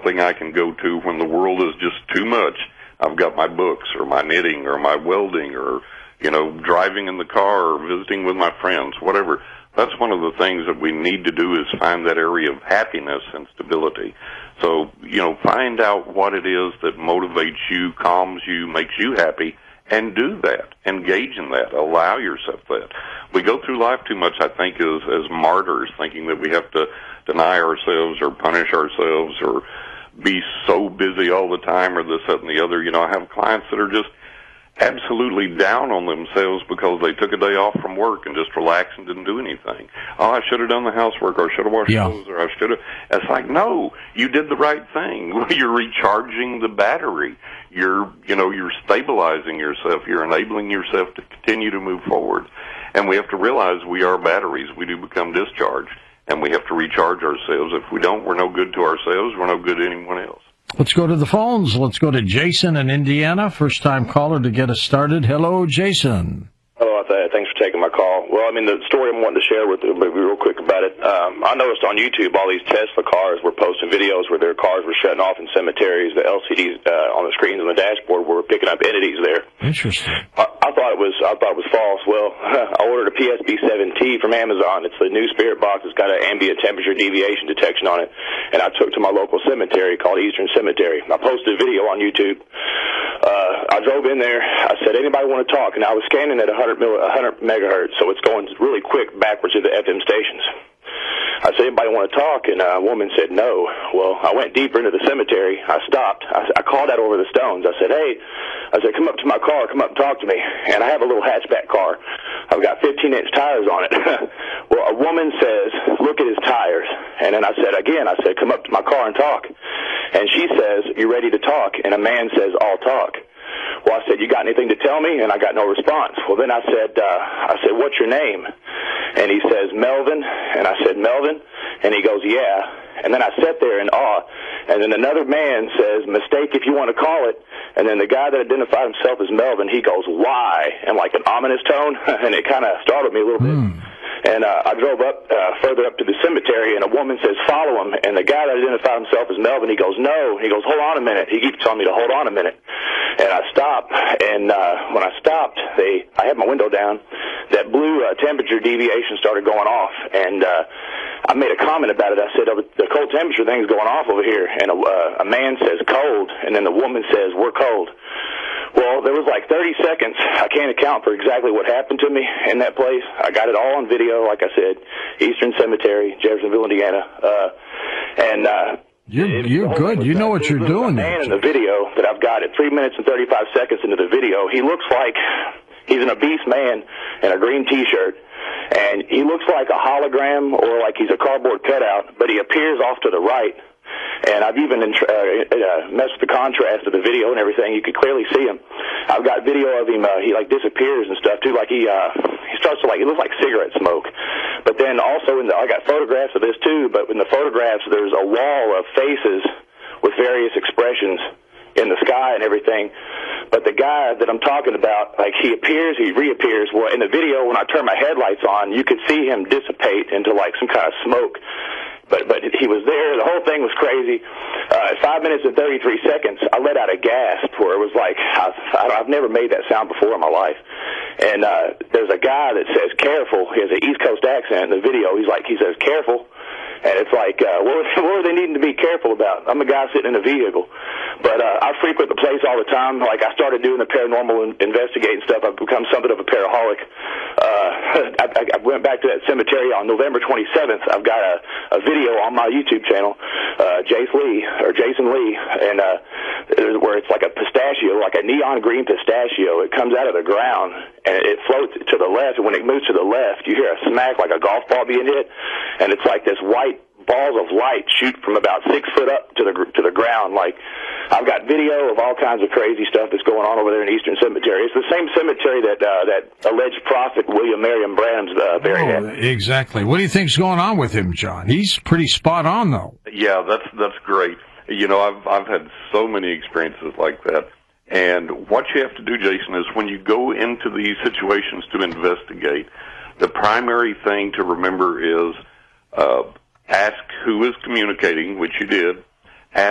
something I can go to when the world is just too much. I've got my books or my knitting or my welding or, driving in the car or visiting with my friends, whatever. That's one of the things that we need to do is find that area of happiness and stability. So, find out what it is that motivates you, calms you, makes you happy, and do that. Engage in that. Allow yourself that. We go through life too much, I think, as martyrs, thinking that we have to deny ourselves or punish ourselves or be so busy all the time or this, that, and the other. I have clients that are just absolutely down on themselves because they took a day off from work and just relaxed and didn't do anything. Oh, I should have done the housework, or I should have washed clothes, or I should have. It's like, no, you did the right thing. You're recharging the battery. You're stabilizing yourself. You're enabling yourself to continue to move forward. And we have to realize we are batteries. We do become discharged, and we have to recharge ourselves. If we don't, we're no good to ourselves. We're no good to anyone else. Let's go to the phones. Let's go to Jason in Indiana, first-time caller to get us started. Hello, Jason. Hello, thanks for taking my call. Well, the story I'm wanting to share with you, but real quick about it. I noticed on YouTube all these Tesla cars were posting videos where their cars were shutting off in cemeteries. The LCDs on the screens on the dashboard were picking up entities there. Interesting. I thought it was false. Well, I ordered a PSB-7T from Amazon. It's the new spirit box. It's got an ambient temperature deviation detection on it, and I took to my local cemetery called Eastern Cemetery. I posted a video on YouTube. I drove in there. I said, anybody want to talk? And I was scanning at 100 megahertz, so it's going really quick backwards to the FM stations. I said, anybody want to talk? And a woman said no. Well, I went deeper into the cemetery. I stopped. I called out over the stones. I said, hey, come up to my car. Come up and talk to me. And I have a little hatchback car. I've got 15-inch tires on it. Well, a woman says, look at his tires. And then I said, come up to my car and talk. And she says, you ready to talk? And a man says, I'll talk. Well, I said, you got anything to tell me? And I got no response. Well, then I said, what's your name? And he says, Melvin. And I said, Melvin? And he goes, yeah. And then I sat there in awe. And then another man says, mistake if you want to call it. And then the guy that identified himself as Melvin, he goes, why? And like an ominous tone. And it kind of startled me a little bit. And I drove up further up to the cemetery, and a woman says, follow him. And the guy that identified himself as Melvin, he goes, no. He goes, hold on a minute. He keeps telling me to hold on a minute. And I stopped, and when I stopped, I had my window down. That blue temperature deviation started going off, and I made a comment about it. I said, the cold temperature thing's going off over here. And a man says, cold, and then the woman says, we're cold. Well, there was like 30 seconds. I can't account for exactly what happened to me in that place. I got it all on video, like I said, Eastern Cemetery, Jeffersonville, Indiana. You're good. You know what you're doing. The man in the video that I've got at 3 minutes and 35 seconds into the video, he looks like he's an obese man in a green T-shirt. And he looks like a hologram or like he's a cardboard cutout, but he appears off to the right. And I've even messed with the contrast of the video and everything. You could clearly see him. I've got video of him. He disappears and stuff too. Like he starts to he looks like cigarette smoke. But then also I got photographs of this too. But in the photographs, there's a wall of faces with various expressions in the sky and everything. But the guy that I'm talking about, he appears, he reappears. Well, in the video, when I turn my headlights on, you could see him dissipate into some kind of smoke. But he was there. The whole thing was crazy. At 5 minutes and 33 seconds, I let out a gasp where it was like, I've never made that sound before in my life. And there's a guy that says, careful. He has an East Coast accent in the video. He says, careful. And it's like, what are they needing to be careful about? I'm a guy sitting in a vehicle. But I frequent the place all the time. I started doing the paranormal investigating stuff. I've become something of a paraholic. I went back to that cemetery on November 27th. I've got a video on my YouTube channel, Jason Lee, and where it's like a pistachio, like a neon green pistachio. It comes out of the ground, and it floats to the left. And when it moves to the left, you hear a smack like a golf ball being hit, and it's like this white balls of light shoot from about 6 foot up to the ground. I've got video of all kinds of crazy stuff that's going on over there in Eastern Cemetery. It's the same cemetery that alleged prophet William Marion Branham's buried at. Exactly. What do you think's going on with him, John? He's pretty spot on, though. Yeah, that's great. I've had so many experiences like that. And what you have to do, Jason, is when you go into these situations to investigate, the primary thing to remember is ask who is communicating, which you did,